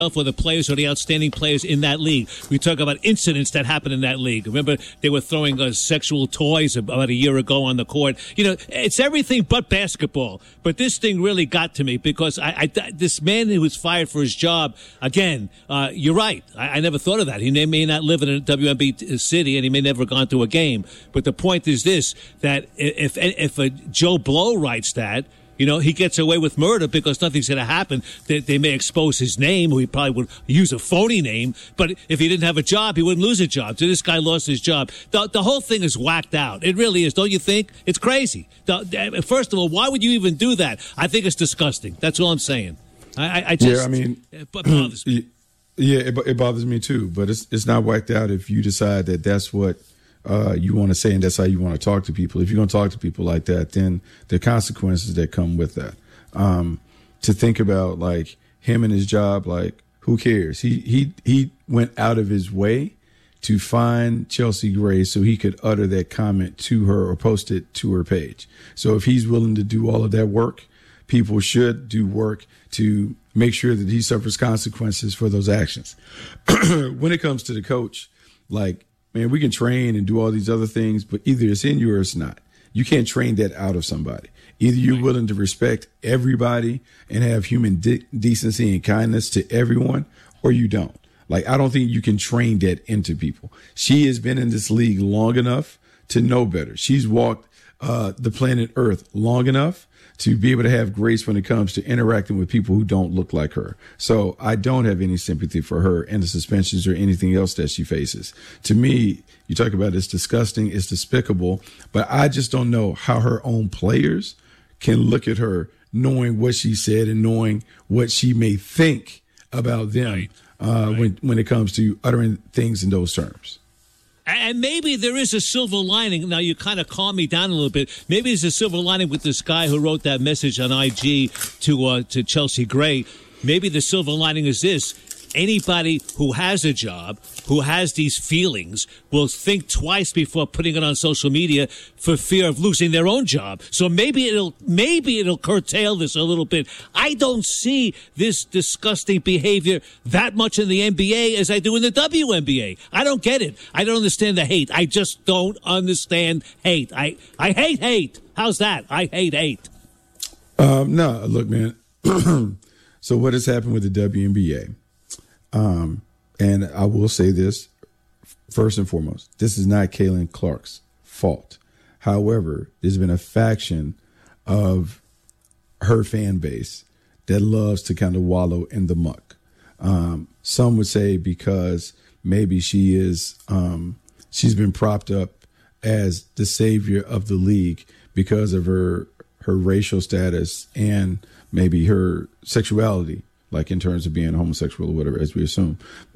for the players or the outstanding players in that league. We talk about incidents that happen in that league. Remember, they were throwing sexual toys about a year ago on the court. You know, it's everything but basketball. But this thing really got to me because this man who was fired for his job, again, you're right. I never thought of that. He may not live in a WNBA city and he may never have gone to a game. But the point is this, that if a Joe Blow writes that, you know, he gets away with murder because nothing's going to happen. They may expose his name, or he probably would use a phony name. But if he didn't have a job, he wouldn't lose a job. So this guy lost his job. The whole thing is whacked out. It really is, don't you think? It's crazy. First of all, why would you even do that? I think it's disgusting. That's all I'm saying. It bothers me. Yeah, it bothers me too. But it's not whacked out if you decide that that's what you want to say and that's how you want to talk to people. If you're going to talk to people like that, then the consequences that come with that. To think about like him and his job, like who cares? He went out of his way to find Chelsea Gray so he could utter that comment to her or post it to her page. So if he's willing to do all of that work, people should do work to make sure that he suffers consequences for those actions. When it comes to the coach, like, man, we can train and do all these other things, but either it's in you or it's not. You can't train that out of somebody. Either you're willing to respect everybody and have human decency and kindness to everyone, or you don't. Like, I don't think you can train that into people. She has been in this league long enough to know better. She's walked the planet Earth long enough to be able to have grace when it comes to interacting with people who don't look like her. So I don't have any sympathy for her and the suspensions or anything else that she faces. To me, you talk about it's disgusting, it's despicable, but I just don't know how her own players can look at her knowing what she said and knowing what she may think about them when it comes to uttering things in those terms. And maybe there is a silver lining. Now, you kind of calm me down a little bit. Maybe there's a silver lining with this guy who wrote that message on IG to Chelsea Gray. Maybe the silver lining is this. Anybody who has a job, who has these feelings, will think twice before putting it on social media for fear of losing their own job. So maybe it'll curtail this a little bit. I don't see this disgusting behavior that much in the NBA as I do in the WNBA. I don't get it. I don't understand the hate. I just don't understand hate. I hate hate. How's that? I hate hate. No, look, man. So what has happened with the WNBA? And I will say this, first and foremost, this is not Caitlin Clark's fault. However, there's been a faction of her fan base that loves to kind of wallow in the muck. Some would say because maybe she's been propped up as the savior of the league because of her racial status and maybe her sexuality, like in terms of being homosexual or whatever, as we assume.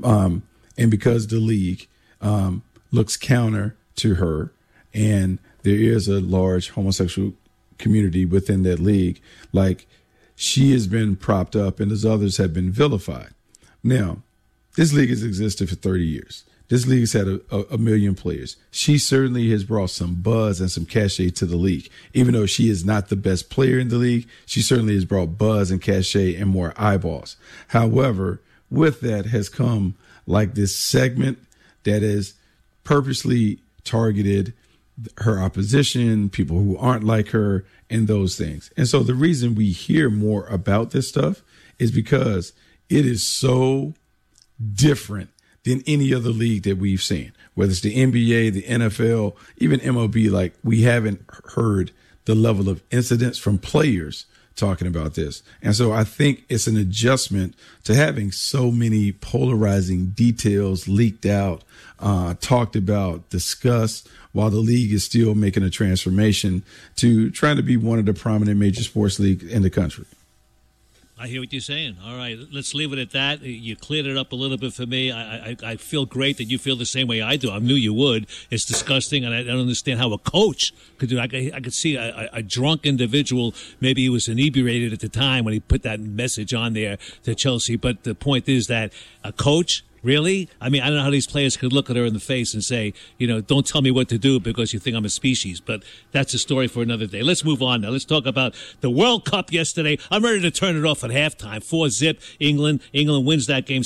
And because the league looks counter to her and there is a large homosexual community within that league, like she has been propped up and as others have been vilified. Now, this league has existed for 30 years. This league has had a million players. She certainly has brought some buzz and some cachet to the league. Even though she is not the best player in the league, she certainly has brought buzz and cachet and more eyeballs. However, with that has come like this segment that is purposely targeted her opposition, people who aren't like her, and those things. And so the reason we hear more about this stuff is because it is so different than any other league that we've seen, whether it's the NBA, the NFL, even MLB. Like, we haven't heard the level of incidents from players talking about this. And so I think it's an adjustment to having so many polarizing details leaked out, talked about, discussed, while the league is still making a transformation to trying to be one of the prominent major sports leagues in the country. I hear what you're saying. All right, let's leave it at that. You cleared it up a little bit for me. I feel great that you feel the same way I do. I knew you would. It's disgusting, and I don't understand how a coach could do it. I could see a drunk individual, maybe he was inebriated at the time when he put that message on there to Chelsea. But the point is that a coach Really? I mean, I don't know how these players could look at her in the face and say, don't tell me what to do because you think I'm a species. But that's a story for another day. Let's move on now. Let's talk about the World Cup yesterday. I'm ready to turn it off at halftime. 4-0 England. England wins that game